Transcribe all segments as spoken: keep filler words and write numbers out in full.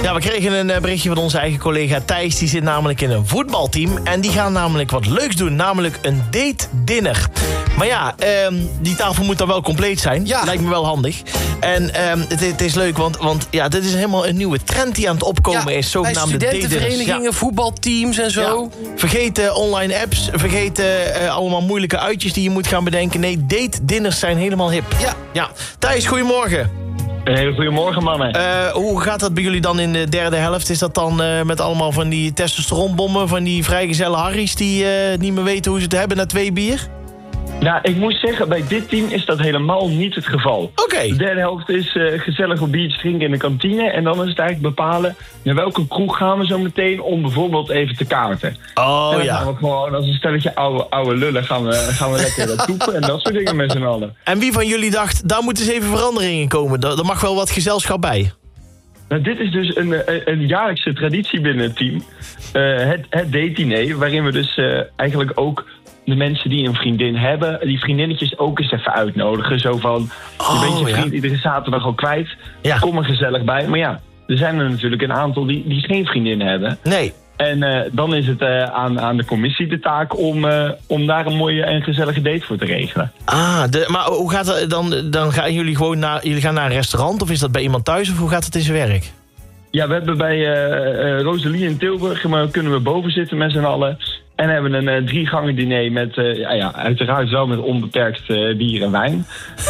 Ja, we kregen een berichtje van onze eigen collega Thijs. Die zit namelijk in een voetbalteam. En die gaan namelijk wat leuks doen. Namelijk een date dinner. Maar ja, um, die tafel moet dan wel compleet zijn. Ja. Lijkt me wel handig. En um, het, het is leuk, want, want ja, dit is helemaal een nieuwe trend die aan het opkomen ja, is. Zogenaamde bij studentenverenigingen, ja. voetbalteams en zo. Ja. Vergeet uh, online apps. Vergeet uh, allemaal moeilijke uitjes die je moet gaan bedenken. Nee, date dinners zijn helemaal hip. Ja. ja. Thijs, goedemorgen. Een hele goedemorgen, mannen. Uh, hoe gaat dat bij jullie dan in de derde helft? Is dat dan uh, met allemaal van die testosteronbommen, van die vrijgezelle harries die uh, niet meer weten hoe ze het hebben na twee bier? Nou, ik moet zeggen, bij dit team is dat helemaal niet het geval. Oké. Okay. De derde helft is uh, gezellig op biertjes drinken in de kantine. En dan is het eigenlijk bepalen naar welke kroeg gaan we zo meteen om bijvoorbeeld even te kaarten. Oh en dan ja. gaan we gewoon als een stelletje oude, oude lullen gaan we, gaan we lekker dat toepen en dat soort dingen met z'n allen. En wie van jullie dacht, daar moet eens even verandering in komen? Er mag wel wat gezelschap bij. Nou, dit is dus een, een, een jaarlijkse traditie binnen het team. Uh, het, het date-diner, waarin we dus uh, eigenlijk ook de mensen die een vriendin hebben, die vriendinnetjes ook eens even uitnodigen. Zo van, oh, je bent je vriend ja. iedere zaterdag al kwijt. Ja. Kom er gezellig bij. Maar ja, er zijn er natuurlijk een aantal die, die geen vriendin hebben. Nee. En uh, dan is het uh, aan, aan de commissie de taak om, uh, om daar een mooie en gezellige date voor te regelen. Ah, de, maar hoe gaat het dan? Dan gaan jullie gewoon naar, jullie gaan naar een restaurant of is dat bij iemand thuis of hoe gaat het in zijn werk? Ja, we hebben bij uh, uh, Rosalie in Tilburg, maar kunnen we boven zitten met z'n allen. En hebben een uh, drie gangen diner met, uh, ja, ja, uiteraard wel met onbeperkt uh, bier en wijn.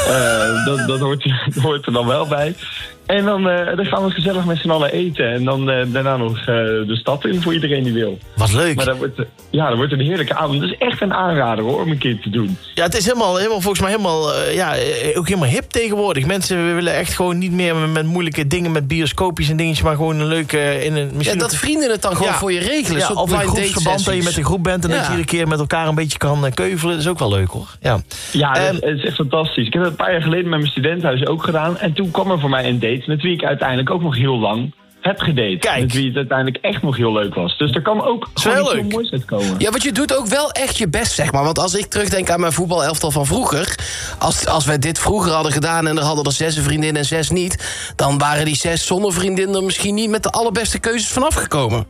Uh, dat dat hoort, dat hoort er dan wel bij. En dan, uh, dan gaan we gezellig met z'n allen eten. En dan uh, daarna nog uh, de stad in voor iedereen die wil. Wat leuk. Maar dat wordt, uh, ja, dat wordt een heerlijke avond. Het is echt een aanrader hoor, om een keer te doen. Ja, het is helemaal, helemaal volgens mij helemaal, uh, ja, ook helemaal hip tegenwoordig. Mensen willen echt gewoon niet meer met, met moeilijke dingen, met bioscoopjes en dingetjes, maar gewoon een leuke... Uh, in een, misschien ja, dat vrienden het dan gewoon ja. voor je regelen. Ja, of een groepsverband dat je met een groep bent en ja. dat je iedere keer met elkaar een beetje kan uh, keuvelen. Dat is ook wel leuk hoor. Ja, ja um, het, het is echt fantastisch. Ik heb het een paar jaar geleden met mijn studentenhuis ook gedaan. En toen kwam er voor mij een date met wie ik uiteindelijk ook nog heel lang heb gedate. Kijk. Met wie het uiteindelijk echt nog heel leuk was. Dus er kan ook gewoon iets heel moois uitkomen. Ja, want je doet ook wel echt je best, zeg maar. Want als ik terugdenk aan mijn voetbalelftal van vroeger, Als, als wij dit vroeger hadden gedaan en er hadden er zes een vriendin en zes niet, dan waren die zes zonder vriendin er misschien niet met de allerbeste keuzes vanaf gekomen.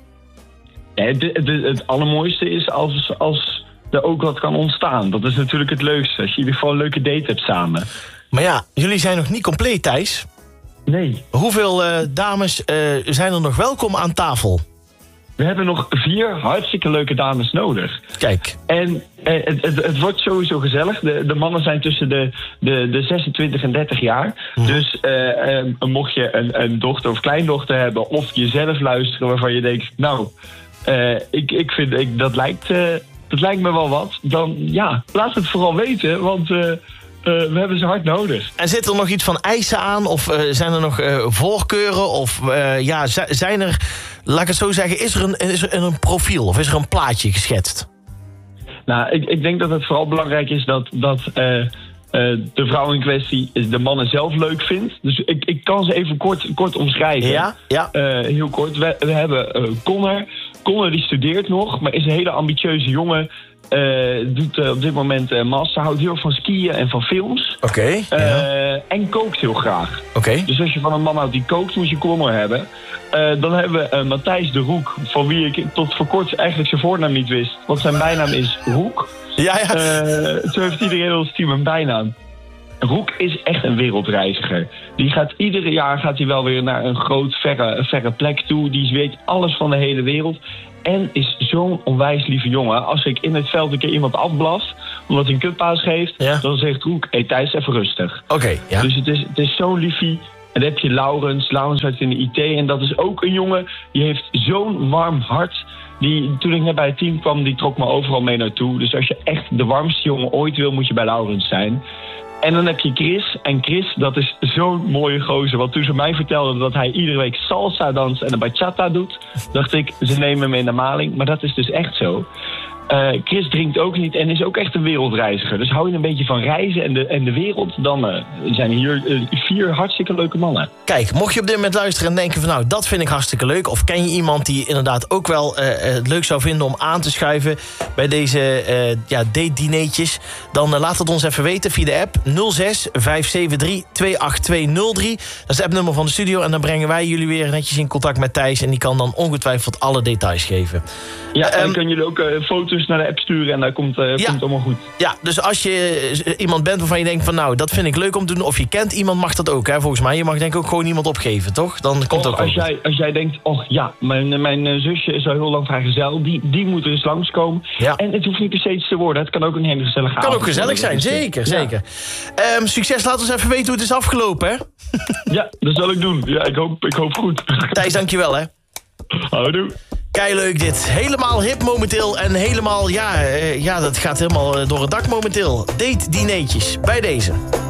Ja, het, het, het allermooiste is als, als er ook wat kan ontstaan. Dat is natuurlijk het leukste. Als je in ieder geval een leuke date hebt samen. Maar ja, jullie zijn nog niet compleet, Thijs. Nee. Hoeveel uh, dames uh, zijn er nog welkom aan tafel? We hebben nog vier hartstikke leuke dames nodig. Kijk. En eh, het, het, het wordt sowieso gezellig. De, de mannen zijn tussen de, de, de zesentwintig en dertig jaar. Mm. Dus uh, uh, mocht je een, een dochter of kleindochter hebben, of jezelf luisteren waarvan je denkt, nou, uh, ik, ik vind ik, dat, lijkt, uh, dat lijkt me wel wat. Dan ja, laat het vooral weten, want Uh, Uh, we hebben ze hard nodig. En zit er nog iets van eisen aan? Of uh, zijn er nog uh, voorkeuren? Of uh, ja, z- zijn er, laat ik het zo zeggen, is er, een, is er een profiel? Of is er een plaatje geschetst? Nou, ik, ik denk dat het vooral belangrijk is dat, dat uh, uh, de vrouw in kwestie de mannen zelf leuk vindt. Dus ik, ik kan ze even kort, kort omschrijven. Ja, ja. Uh, heel kort. We, we hebben uh, Connor. Connor die studeert nog, maar is een hele ambitieuze jongen. Uh, doet uh, op dit moment uh, master, houdt heel erg van skiën en van films. Oké. Okay, uh, ja. En kookt heel graag. Oké. Okay. Dus als je van een man houdt die kookt, moet je Connor hebben. Uh, dan hebben we uh, Matthijs de Roek, van wie ik tot voor kort eigenlijk zijn voornaam niet wist. Want zijn bijnaam is Roek. Ja, ja. Uh, zo heeft iedereen in ons team een bijnaam. Roek is echt een wereldreiziger. Die gaat iedere jaar gaat hij wel weer naar een groot, verre, verre plek toe. Die weet alles van de hele wereld. En is zo'n onwijs lieve jongen. Als ik in het veld een keer iemand afblast, omdat hij een kutpaas geeft, ja. dan zegt Roek, hé hey, Thijs, even rustig. Oké, okay, ja. Dus het is, het is zo'n liefie. En dan heb je Laurens. Laurens werkt in de I T. En dat is ook een jongen, die heeft zo'n warm hart. Die, toen ik net bij het team kwam, die trok me overal mee naartoe. Dus als je echt de warmste jongen ooit wil, moet je bij Laurens zijn. En dan heb je Chris. En Chris, dat is zo'n mooie gozer. Want toen ze mij vertelden dat hij iedere week salsa danst en een bachata doet, dacht ik, ze nemen hem in de maling. Maar dat is dus echt zo. Uh, Chris drinkt ook niet en is ook echt een wereldreiziger. Dus hou je een beetje van reizen en de, en de wereld... dan uh, zijn hier uh, vier hartstikke leuke mannen. Kijk, mocht je op dit moment luisteren en denken van... nou, dat vind ik hartstikke leuk... of ken je iemand die inderdaad ook wel uh, het leuk zou vinden... om aan te schuiven bij deze uh, ja, date-dineetjes... dan uh, laat het ons even weten via de app nul zes vijf zeven drie twee acht twee nul drie. Dat is het appnummer van de studio... en dan brengen wij jullie weer netjes in contact met Thijs... en die kan dan ongetwijfeld alle details geven. Ja, en um, dan kunnen jullie ook uh, foto's naar de app sturen... en daar komt, uh, ja. komt allemaal goed. Ja, dus als je iemand bent waarvan je denkt van... nou, dat vind ik leuk om te doen... of je kent iemand, mag dat ook, hè, volgens mij. Je mag denk ik ook gewoon iemand opgeven, toch? Dan komt oh, ook als, jij, als jij denkt, oh ja, mijn, mijn uh, zusje is al heel lang vrijgezel... die, die moet er eens langskomen. Ja. En het hoeft niet per se iets te worden. Het kan ook een hele gezellige avond kan ook gezellig zijn, zeker, ja. zeker. Um, succes, laat ons even weten hoe het is afgelopen, hè? Ja, dat zal ik doen. Ja, ik hoop, ik hoop goed. Thijs, dankjewel, hè? Houdoe. Keileuk dit. Helemaal hip momenteel. En helemaal, ja, uh, ja dat gaat helemaal door het dak momenteel. Date dineetjes. Bij deze.